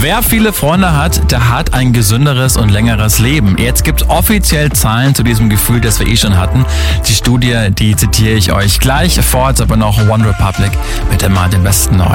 Wer viele Freunde hat, der hat ein gesünderes und längeres Leben. Jetzt gibt es offiziell Zahlen zu diesem Gefühl, das wir schon hatten. Die Studie, die zitiere ich euch gleich. Vor, jetzt aber noch One Republic mit immer dem besten Neu.